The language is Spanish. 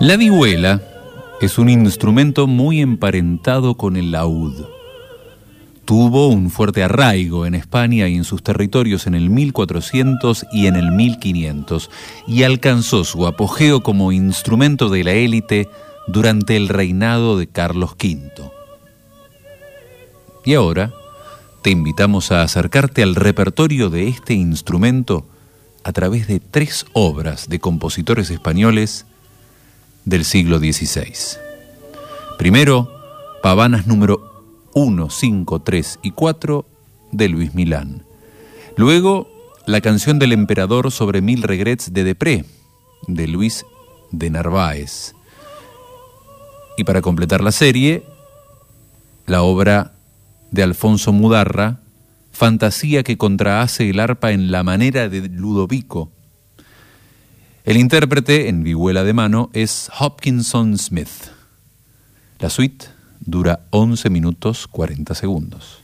La vihuela es un instrumento muy emparentado con el laúd. Tuvo un fuerte arraigo en España y en sus territorios en el 1400 y en el 1500 y alcanzó su apogeo como instrumento de la élite durante el reinado de Carlos V. Y ahora te invitamos a acercarte al repertorio de este instrumento a través de 3 obras de compositores españoles del siglo XVI. Primero, Pavanas número 1, 5, 3 y 4 de Luis Milán. Luego, la canción del emperador sobre 1000 regrets de Depré, de Luis de Narváez. Y para completar la serie, la obra de Alfonso Mudarra, Fantasía que contrahace el arpa en la manera de Ludovico. El intérprete en vihuela de mano es Hopkinson Smith. La suite dura 11 minutos 40 segundos.